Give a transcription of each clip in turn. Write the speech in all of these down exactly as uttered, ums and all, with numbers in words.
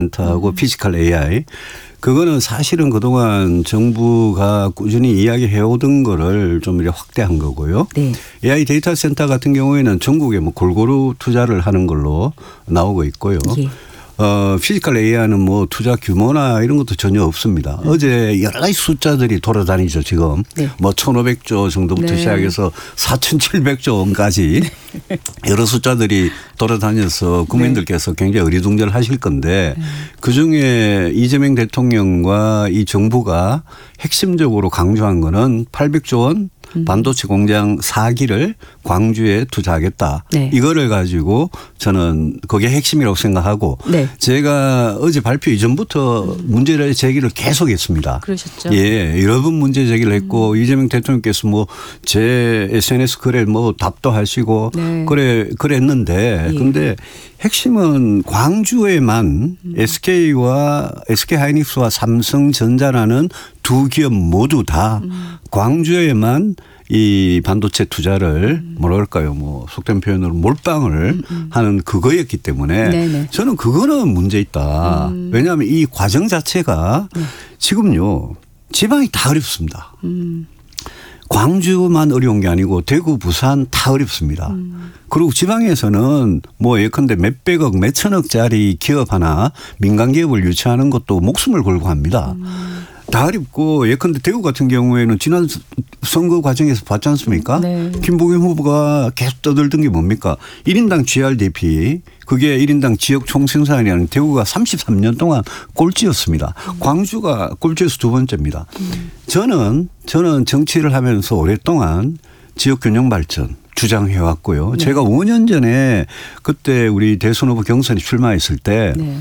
센터하고 음. 피지컬 에이아이. 그거는 사실은 그동안 정부가 꾸준히 이야기해오던 거를 좀 이렇게 확대한 거고요. 네. 에이아이 데이터 센터 같은 경우에는 전국에 뭐 골고루 투자를 하는 걸로 나오고 있고요. 예. 어, 피지컬 에이아이는 뭐 투자 규모나 이런 것도 전혀 없습니다. 음. 어제 여러 가지 숫자들이 돌아다니죠, 지금. 네. 뭐 천오백 조 정도부터 네. 시작해서 사천칠백 조 원까지 네. 여러 숫자들이 돌아다녀서 국민들께서 네. 굉장히 어리둥절 하실 건데 네. 그중에 이재명 대통령과 이 정부가 핵심적으로 강조한 거는 팔백 조 원 반도체 공장 사 기를 광주에 투자하겠다. 네. 이거를 가지고 저는 그게 핵심이라고 생각하고 네. 제가 어제 발표 이전부터 음. 문제 제기를 계속했습니다. 그러셨죠. 예, 여러 번 문제 제기를 했고 음. 이재명 대통령께서 뭐 제 에스엔에스 글에 뭐 답도 하시고 네. 그래 그랬는데 그런데 예. 핵심은 광주에만 음. 에스케이와 에스케이하이닉스와 삼성전자라는 두 기업 모두 다 음. 광주에만 이 반도체 투자를 음. 뭐라 그럴까요? 뭐 속된 표현으로 몰빵을 음, 음. 하는 그거였기 때문에 네네. 저는 그거는 문제 있다. 음. 왜냐하면 이 과정 자체가 네. 지금요 지방이 다 어렵습니다. 음. 광주만 어려운 게 아니고 대구, 부산 다 어렵습니다. 음. 그리고 지방에서는 뭐 예컨대 몇백억, 몇천억짜리 기업 하나 민간 기업을 유치하는 것도 목숨을 걸고 합니다. 음. 다 어렵고 예컨대 대구 같은 경우에는 지난 선거 과정에서 봤지 않습니까? 네. 김부겸 후보가 계속 떠들던 게 뭡니까? 일 인당 지알디피 그게 일 인당 지역 총생산이라는 대구가 삼십삼 년 동안 꼴찌였습니다. 음. 광주가 꼴찌에서 두 번째입니다. 음. 저는 저는 정치를 하면서 오랫동안 지역 균형 발전 주장해 왔고요. 네. 제가 오 년 전에 그때 우리 대선 후보 경선에 출마했을 때 네.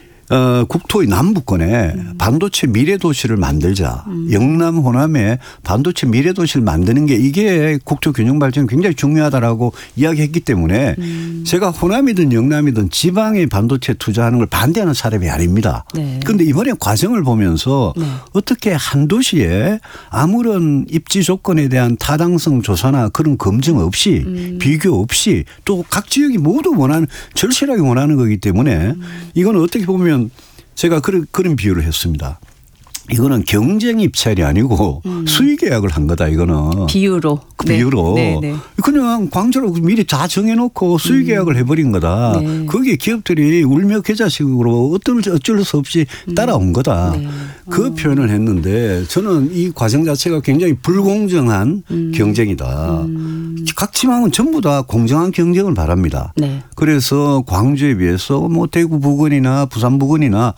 어, 국토의 남부권에 음. 반도체 미래도시를 만들자. 음. 영남 호남에 반도체 미래도시를 만드는 게 이게 국토 균형 발전이 굉장히 중요하다라고 이야기했기 때문에 음. 제가 호남이든 영남이든 지방에 반도체 투자하는 걸 반대하는 사람이 아닙니다. 그런데 네. 이번에 과정을 보면서 네. 어떻게 한 도시에 아무런 입지 조건에 대한 타당성 조사나 그런 검증 없이 음. 비교 없이 또 각 지역이 모두 원하는 절실하게 원하는 거기 때문에 음. 이건 어떻게 보면 제가 그런, 그런 비유를 했습니다. 이거는 경쟁 입찰이 아니고 음. 수의 계약을 한 거다 이거는. 비유로. 그 비유로. 네. 네, 네. 그냥 광주로 미리 다 정해놓고 수의 계약을 해버린 거다. 네. 거기에 기업들이 울며 겨자식으로 어떤 어쩔 수 없이 따라온 거다. 네. 그 어. 표현을 했는데 저는 이 과정 자체가 굉장히 불공정한 음. 경쟁이다. 음. 각 지방은 전부 다 공정한 경쟁을 바랍니다. 네. 그래서 광주에 비해서 뭐 대구 부근이나 부산 부근이나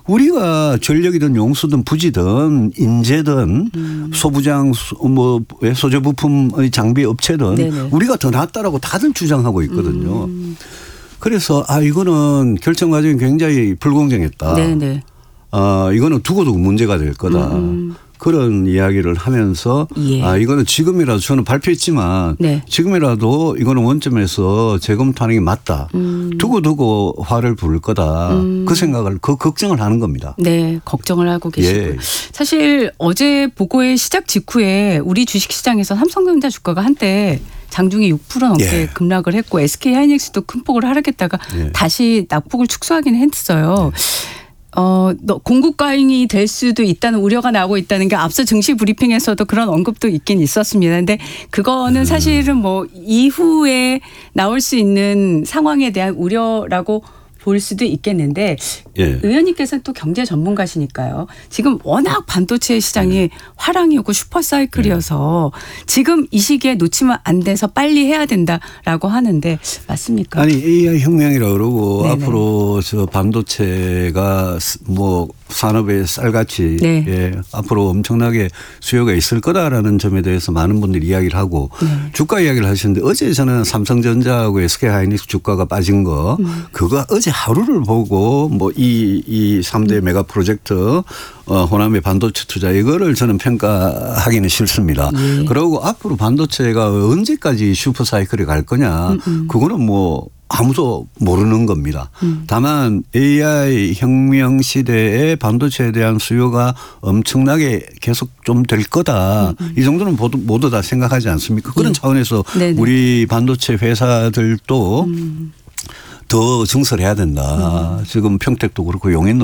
우리가 전력이든 용수든 부지든 인재든 음. 소부장 뭐 소재 부품의 장비 업체든 네네. 우리가 더 낫다라고 다들 주장하고 있거든요. 음. 그래서 아 이거는 결정 과정이 굉장히 불공정했다. 네네. 아 이거는 두고두고 문제가 될 거다. 음. 그런 이야기를 하면서 예. 아 이거는 지금이라도 저는 발표했지만 네. 지금이라도 이거는 원점에서 재검토하는 게 맞다. 음. 두고두고 화를 부를 거다. 음. 그 생각을 그 걱정을 하는 겁니다. 네. 걱정을 하고 계시고 예. 사실 어제 보고의 시작 직후에 우리 주식시장에서 삼성전자 주가가 한때 장중에 육 퍼센트 넘게 예. 급락을 했고 에스케이하이닉스도 큰 폭으로 하락했다가 예. 다시 낙폭을 축소하긴 했어요. 예. 어, 공급과잉이 될 수도 있다는 우려가 나오고 있다는 게 앞서 증시 브리핑에서도 그런 언급도 있긴 있었습니다. 근데 그거는 사실은 뭐 이후에 나올 수 있는 상황에 대한 우려라고 볼 수도 있겠는데 예. 의원님께서는 또 경제 전문가시니까요. 지금 워낙 반도체 시장이 예. 화랑이고 슈퍼사이클이어서 예. 지금 이 시기에 놓치면 안 돼서 빨리 해야 된다라고 하는데 맞습니까? 아니 에이아이 혁명이라고 그러고 네네. 앞으로 저 반도체가 뭐 산업의 쌀같이 네. 예, 앞으로 엄청나게 수요가 있을 거다라는 점에 대해서 많은 분들이 이야기를 하고 네. 주가 이야기를 하시는데 어제 저는 삼성전자하고 에스케이하이닉스 주가가 빠진 거 음. 그거 어제 하루를 보고 뭐 이, 이 삼 대 메가 프로젝트 어, 호남의 반도체 투자 이거를 저는 평가하기는 싫습니다. 예. 그리고 앞으로 반도체가 언제까지 슈퍼사이클이 갈 거냐 음, 음. 그거는 뭐 아무도 모르는 겁니다. 음. 다만 에이아이 혁명 시대에 반도체에 대한 수요가 엄청나게 계속 좀 될 거다. 음, 음. 이 정도는 모두, 모두 다 생각하지 않습니까? 그런 네. 차원에서 네네. 우리 반도체 회사들도 음. 더 증설해야 된다. 음. 지금 평택도 그렇고 용인도